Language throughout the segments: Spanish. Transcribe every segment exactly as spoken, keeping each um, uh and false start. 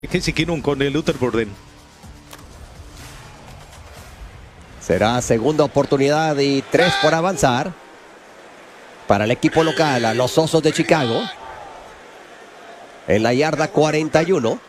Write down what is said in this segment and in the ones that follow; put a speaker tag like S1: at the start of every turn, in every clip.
S1: Casey Keenum con el Luther Burden.
S2: Será segunda oportunidad y tres por avanzar para el equipo local, los Osos de Chicago. En la yarda cuarenta y uno.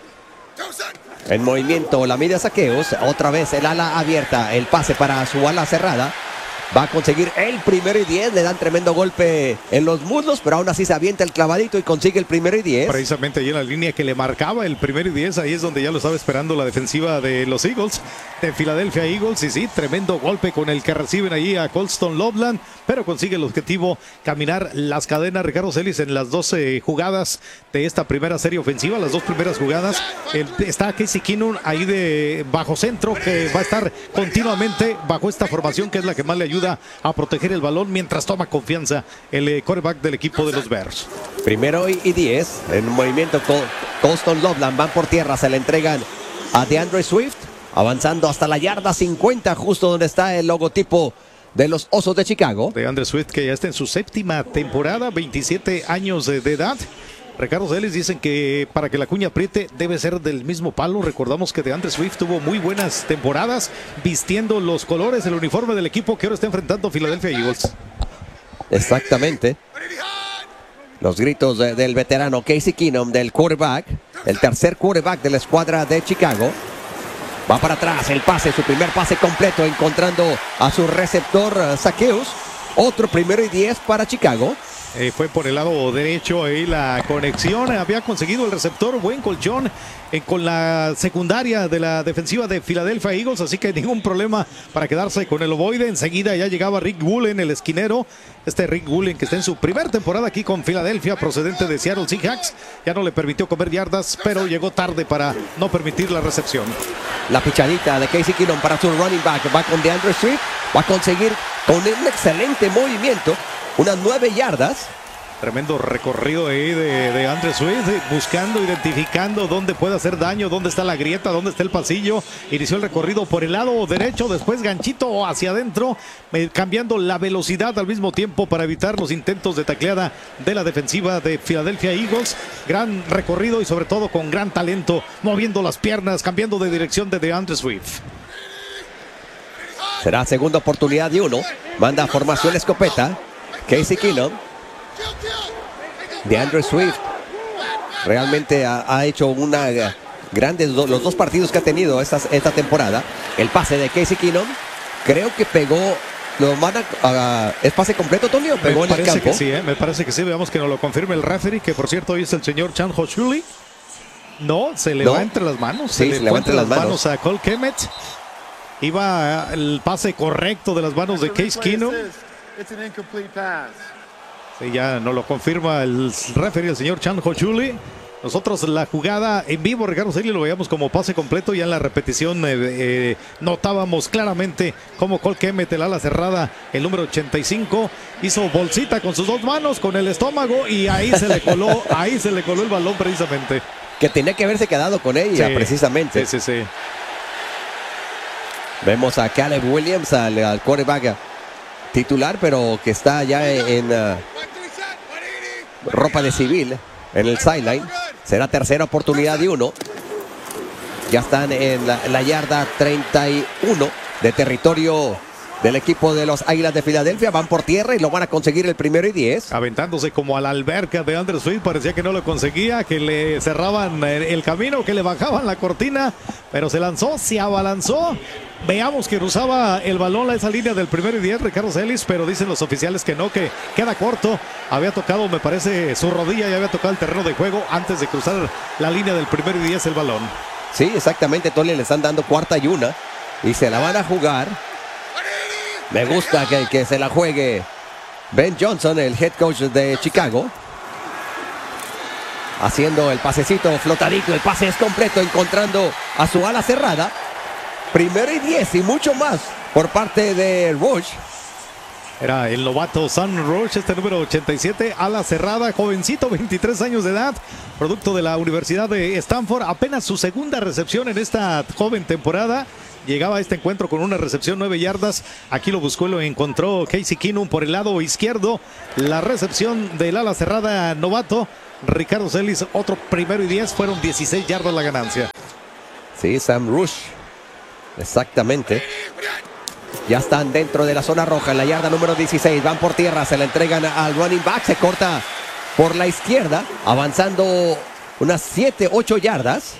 S2: En movimiento la media saqueos. Otra vez el ala abierta. El pase para su ala cerrada. Va a conseguir el primero y diez. Le dan tremendo golpe en los muslos, pero aún así se avienta el clavadito y consigue el primero y diez.
S1: Precisamente ahí en la línea que le marcaba el primero y diez. Ahí es donde ya lo estaba esperando la defensiva de los Eagles, de Philadelphia Eagles. Y sí, tremendo golpe con el que reciben ahí a Colston Loveland, pero consigue el objetivo, caminar las cadenas. Ricardo Celis en las doce jugadas de esta primera serie ofensiva, las dos primeras jugadas. El, está Casey Keenum ahí de bajo centro, que va a estar continuamente bajo esta formación, que es la que más le ayuda a proteger el balón mientras toma confianza el eh, quarterback del equipo de los Bears.
S2: Primero y diez en movimiento. Colston Loveland van por tierra, se le entregan a DeAndre Swift, avanzando hasta la yarda cincuenta, justo donde está el logotipo de los Osos de Chicago.
S1: DeAndre Swift, que ya está en su séptima temporada, veintisiete años de, de edad. Ricardo Celis dicen que para que la cuña apriete debe ser del mismo palo. Recordamos que DeAndre Swift tuvo muy buenas temporadas vistiendo los colores, el uniforme del equipo que ahora está enfrentando Philadelphia Eagles.
S2: Exactamente. Los gritos de, del veterano Casey Keenum, del quarterback, el tercer quarterback de la escuadra de Chicago. Va para atrás, el pase, su primer pase completo, encontrando a su receptor uh, Saqueus. Otro primero y diez para Chicago.
S1: Eh, fue por el lado derecho ahí la conexión. Había conseguido el receptor buen colchón eh, con la secundaria de la defensiva de Philadelphia Eagles, así que ningún problema para quedarse con el ovoide. Enseguida ya llegaba Rick Woolen, el esquinero. Este Rick Woolen, que está en su primera temporada aquí con Filadelfia, procedente de Seattle Seahawks, ya no le permitió comer yardas, pero llegó tarde para no permitir la recepción.
S2: La pichadita de Casey Keenum para su running back. Va con DeAndre Swift. Va a conseguir con un excelente movimiento unas nueve yardas.
S1: Tremendo recorrido ahí de, de Andre Swift, buscando, identificando dónde puede hacer daño, dónde está la grieta, dónde está el pasillo. Inició el recorrido por el lado derecho, después ganchito hacia adentro, eh, cambiando la velocidad al mismo tiempo para evitar los intentos de tacleada de la defensiva de Philadelphia Eagles. Gran recorrido y sobre todo con gran talento, moviendo las piernas, cambiando de dirección de DeAndre Swift.
S2: Será segunda oportunidad de uno. Manda formación escopeta. Casey Keenum. DeAndre Swift realmente ha, ha hecho una grandes do, los dos partidos que ha tenido esta, esta temporada. El pase de Casey Keenum, creo que pegó. Lo manda, uh, ¿es pase completo, Tony, o pegó
S1: me
S2: en el
S1: parece
S2: campo?
S1: Que sí, ¿eh? Me parece que sí. Veamos que nos lo confirme el referee, que por cierto hoy es el señor Chan Hochuli. No, se le
S2: no.
S1: va entre las manos.
S2: Sí,
S1: se le
S2: se le va entre las manos.
S1: manos a Cole Kemet. Iba el pase correcto de las manos de Case Keenum. Sí, ya nos lo confirma el referee, el señor Chan Hochuli. Nosotros la jugada en vivo, Ricardo Celis, lo veíamos como pase completo. Ya en la repetición eh, eh, notábamos claramente cómo Cole Kemet, el ala cerrada, el número ochenta y cinco, hizo bolsita con sus dos manos, con el estómago, y ahí se le coló, ahí se le coló el balón precisamente.
S2: Que tenía que haberse quedado con ella,
S1: sí,
S2: precisamente.
S1: Sí, sí, sí.
S2: Vemos a Caleb Williams, al, al quarterback titular, pero que está ya en uh, ropa de civil en el sideline. Será tercera oportunidad de uno. Ya están en la, en la yarda treinta y uno de territorio del equipo de los Águilas de Filadelfia. Van por tierra y lo van a conseguir el primero y diez.
S1: Aventándose como a la alberca de Andre Swift. Parecía que no lo conseguía, que le cerraban el camino, que le bajaban la cortina, pero se lanzó, se abalanzó. Veamos que cruzaba el balón a esa línea del primero y diez, Ricardo Celis, pero dicen los oficiales que no, que queda corto. Había tocado, me parece, su rodilla y había tocado el terreno de juego antes de cruzar la línea del primero y diez el balón.
S2: Sí, exactamente, Tony, le están dando cuarta y una y se la van a jugar. Me gusta que, que se la juegue Ben Johnson, el head coach de Chicago. Haciendo el pasecito flotadito, el pase es completo, encontrando a su ala cerrada. Primero y diez y mucho más por parte de Rush.
S1: Era el novato Sam Rush, este número ochenta y siete, ala cerrada, jovencito, veintitrés años de edad, producto de la Universidad de Stanford. Apenas su segunda recepción en esta joven temporada. Llegaba a este encuentro con una recepción nueve yardas. Aquí lo buscó y lo encontró Casey Keenum por el lado izquierdo. La recepción del ala cerrada novato Ricardo Celis, otro primero y diez, fueron dieciséis yardas la ganancia.
S2: Sí, Sam Rush. Exactamente. Ya están dentro de la zona roja, en la yarda número dieciséis. Van por tierra, se la entregan al running back. Se corta por la izquierda, avanzando unas siete, ocho yardas.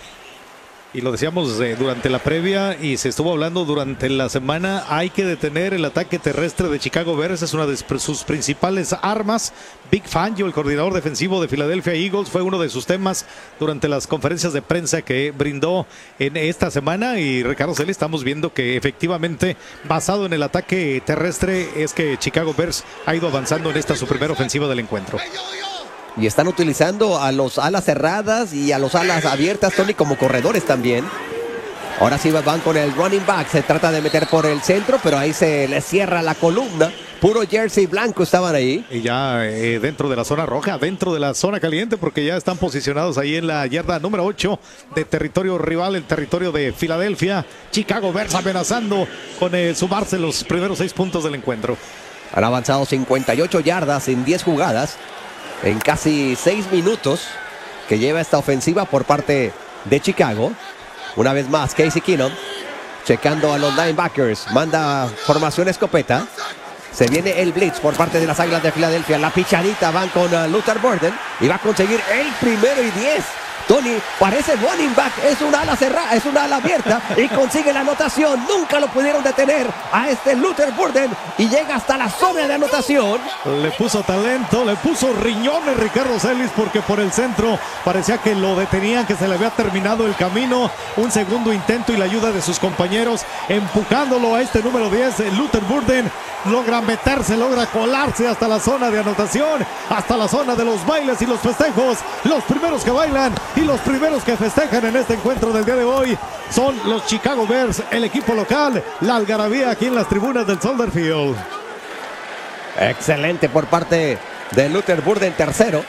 S1: Y lo decíamos eh, durante la previa y se estuvo hablando durante la semana. Hay que detener el ataque terrestre de Chicago Bears. Es una de sus principales armas. Vic Fangio, el coordinador defensivo de Philadelphia Eagles, fue uno de sus temas durante las conferencias de prensa que brindó en esta semana. Y Ricardo Celis, estamos viendo que efectivamente, basado en el ataque terrestre, es que Chicago Bears ha ido avanzando en esta su primera ofensiva del encuentro.
S2: Y están utilizando a los alas cerradas y a los alas abiertas, Tony, como corredores también. Ahora sí van con el running back. Se trata de meter por el centro, pero ahí se le cierra la columna. Puro jersey blanco estaban ahí.
S1: Y ya eh, dentro de la zona roja, dentro de la zona caliente, porque ya están posicionados ahí en la yarda número ocho de territorio rival, el territorio de Filadelfia. Chicago Bears amenazando con eh, sumarse los primeros seis puntos del encuentro.
S2: Han avanzado cincuenta y ocho yardas en diez jugadas. En casi seis minutos que lleva esta ofensiva por parte de Chicago. Una vez más, Casey Keenum checando a los linebackers. Manda formación escopeta. Se viene el blitz por parte de las Águilas de Filadelfia. La pichadita van con uh, Luther Burden. Y va a conseguir el primero y diez. Tony, parece running back, es una ala cerrada, es una ala abierta y consigue la anotación. Nunca lo pudieron detener a este Luther Burden y llega hasta la zona de anotación.
S1: Le puso talento, le puso riñones Ricardo Celis, porque por el centro parecía que lo detenían, que se le había terminado el camino. Un segundo intento y la ayuda de sus compañeros empujándolo a este número diez. Luther Burden logra meterse, logra colarse hasta la zona de anotación, hasta la zona de los bailes y los festejos. Los primeros que bailan y los primeros que festejan en este encuentro del día de hoy son los Chicago Bears, el equipo local. La algarabía aquí en las tribunas del Soldier Field.
S2: Excelente por parte de Luther Burden, tercero.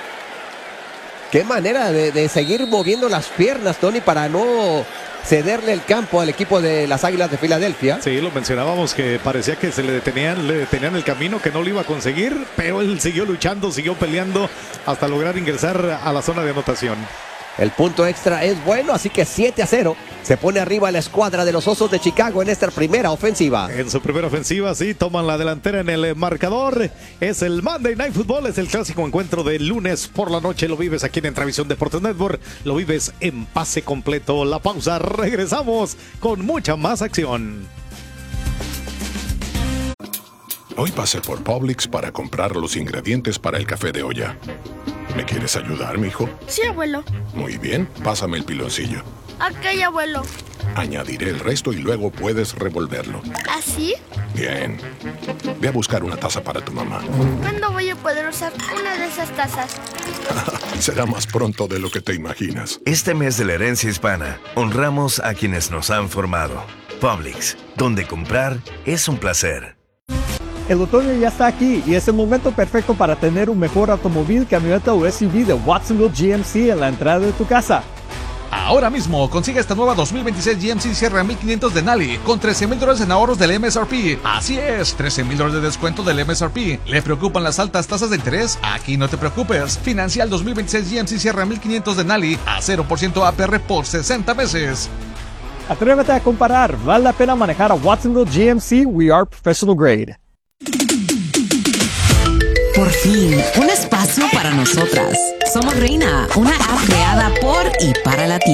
S2: Qué manera de, de seguir moviendo las piernas, Tony, para no cederle el campo al equipo de las Águilas de Filadelfia.
S1: Sí, lo mencionábamos, que parecía que se le detenían, le detenían el camino, que no lo iba a conseguir, pero él siguió luchando, siguió peleando hasta lograr ingresar a la zona de anotación.
S2: El punto extra es bueno, así que siete a cero. Se pone arriba la escuadra de los Osos de Chicago en esta primera ofensiva.
S1: En su primera ofensiva, sí, toman la delantera en el marcador. Es el Monday Night Football, es el clásico encuentro de lunes por la noche. Lo vives aquí en Entravisión Deportes Network. Lo vives en pase completo. La pausa, regresamos con mucha más acción.
S3: Hoy pasé por Publix para comprar los ingredientes para el café de olla. ¿Me quieres ayudar, mijo?
S4: Sí, abuelo.
S3: Muy bien, pásame el piloncillo.
S4: Ok, abuelo.
S3: Añadiré el resto y luego puedes revolverlo.
S4: ¿Así?
S3: Bien. Ve a buscar una taza para tu mamá.
S4: ¿Cuándo voy a poder usar una de esas tazas?
S3: Será más pronto de lo que te imaginas.
S5: Este mes de la herencia hispana, honramos a quienes nos han formado. Publix, donde comprar es un placer.
S6: El otoño ya está aquí y es el momento perfecto para tener un mejor automóvil, camioneta o S U V de Watsonville G M C en la entrada de tu casa.
S7: Ahora mismo consigue esta nueva dos mil veintiséis G M C Sierra mil quinientos de Nally con trece mil dólares en ahorros del M S R P. Así es, trece mil dólares de descuento del M S R P. ¿Le preocupan las altas tasas de interés? Aquí no te preocupes. Financia el dos mil veintiséis G M C Sierra mil quinientos de Nally a cero por ciento A P R por sesenta meses.
S6: Atrévete a comparar. Vale la pena manejar a Watsonville G M C. We are professional grade.
S8: Por fin, un espacio para nosotras. Somos Reina, una app creada por y para latinos.